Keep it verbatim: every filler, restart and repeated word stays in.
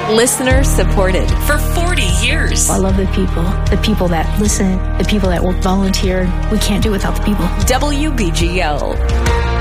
Listener supported for forty years. I love the people, the people that listen, the people that will volunteer. We can't do it without the people. W B G L.